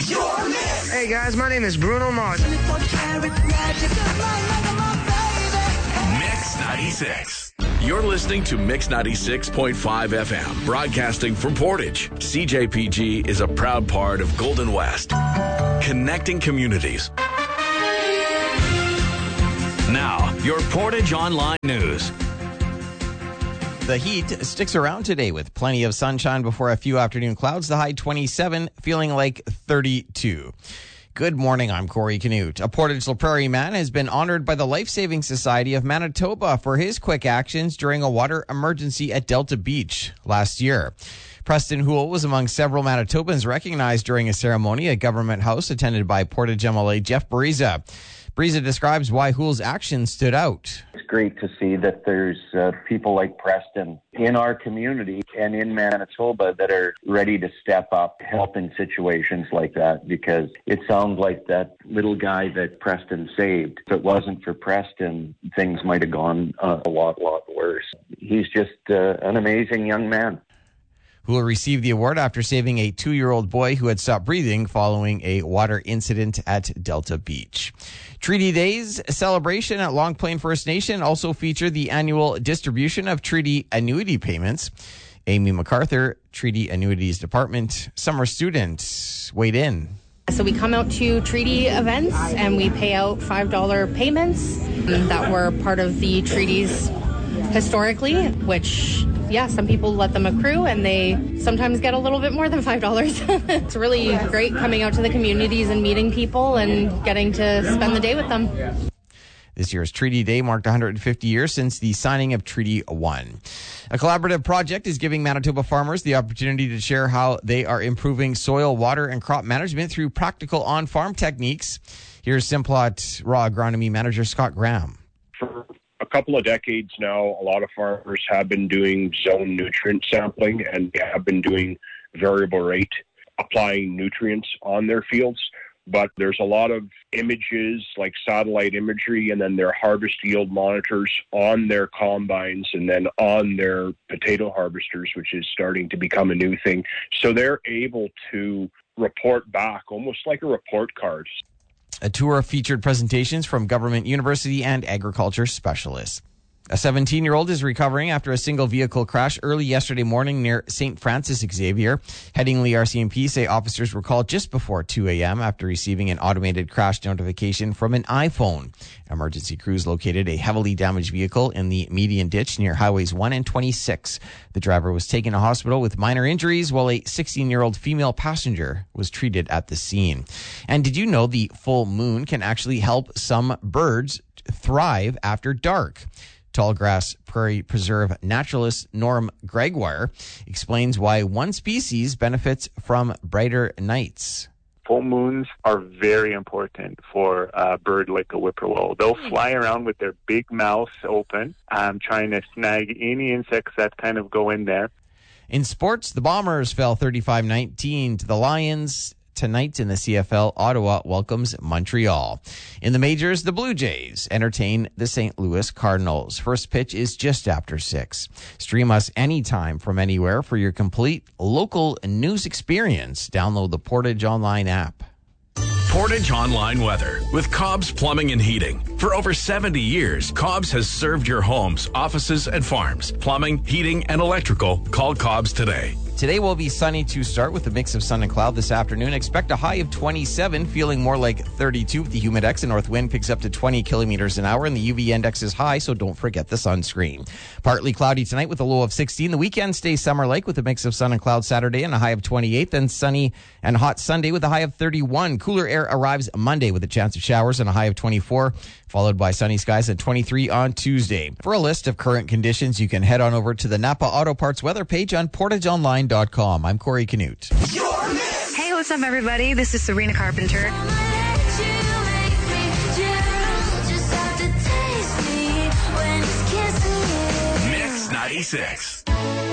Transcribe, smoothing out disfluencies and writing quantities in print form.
Hey guys, my name is Bruno Mars. Mix 96. You're listening to Mix 96.5 FM, broadcasting from Portage. CJPG is a proud part of Golden West, connecting communities. Now, your Portage Online News. The heat sticks around today with plenty of sunshine before a few afternoon clouds. The high 27, feeling like 32. Good morning, I'm Corey Canute. A Portage La Prairie man has been honored by the Life Saving Society of Manitoba for his quick actions during a water emergency at Delta Beach last year. Preston Houle was among several Manitobans recognized during a ceremony at Government House attended by Portage MLA Jeff Bariza. Bariza describes why Houle's actions stood out. It's great to see that there's people like Preston in our community and in Manitoba that are ready to step up, help in situations like that, because it sounds like that little guy that Preston saved. If it wasn't for Preston, things might have gone a lot worse. He's just an amazing young man. Houle received the award after saving a 2-year-old boy who had stopped breathing following a water incident at Delta Beach. Treaty Day's celebration at Long Plain First Nation also featured the annual distribution of treaty annuity payments. Amy MacArthur, Treaty Annuities Department summer student, weighed in. So we come out to treaty events and we pay out $5 payments that were part of the treaties historically, which, some people let them accrue and they sometimes get a little bit more than $5. It's really great coming out to the communities and meeting people and getting to spend the day with them. This year's Treaty Day marked 150 years since the signing of Treaty 1. A collaborative project is giving Manitoba farmers the opportunity to share how they are improving soil, water, and crop management through practical on-farm techniques. Here's Simplot Raw Agronomy Manager Scott Graham. For a couple of decades now, a lot of farmers have been doing zone nutrient sampling and have been doing variable rate applying nutrients on their fields. But there's a lot of images like satellite imagery and then their harvest yield monitors on their combines and then on their potato harvesters, which is starting to become a new thing. So they're able to report back almost like a report card. A tour featured presentations from government, university, and agriculture specialists. A 17-year-old is recovering after a single vehicle crash early yesterday morning near St. Francis Xavier. Headingley RCMP say officers were called just before 2 a.m. after receiving an automated crash notification from an iPhone. Emergency crews located a heavily damaged vehicle in the median ditch near Highways 1 and 26. The driver was taken to hospital with minor injuries while a 16-year-old female passenger was treated at the scene. And did you know the full moon can actually help some birds thrive after dark? Tallgrass Prairie Preserve naturalist Norm Gregoire explains why one species benefits from brighter nights. Full moons are very important for a bird like a whippoorwill. They'll fly around with their big mouths open, trying to snag any insects that kind of go in there. In sports, the Bombers fell 35-19 to the Lions. Tonight in the CFL, Ottawa welcomes Montreal. In the majors, the Blue Jays entertain the St. Louis Cardinals. First pitch is just after 6. Stream us anytime from anywhere for your complete local news experience. Download the Portage Online app. Portage Online Weather with Cobb's Plumbing and Heating. For over 70 years, Cobb's has served your homes, offices, and farms. Plumbing, heating, and electrical. Call Cobb's today. Today will be sunny to start with a mix of sun and cloud this afternoon. Expect a high of 27, feeling more like 32 with the humidex. The north wind picks up to 20 kilometers an hour, and the UV index is high, so don't forget the sunscreen. Partly cloudy tonight with a low of 16. The weekend stays summer-like with a mix of sun and cloud Saturday and a high of 28. Then sunny and hot Sunday with a high of 31. Cooler air arrives Monday with a chance of showers and a high of 24, followed by sunny skies at 23 on Tuesday. For a list of current conditions, you can head on over to the Napa Auto Parts weather page on portageonline.com. I'm Corey Canute. Hey, what's up, everybody? This is Serena Carpenter. Mix 96.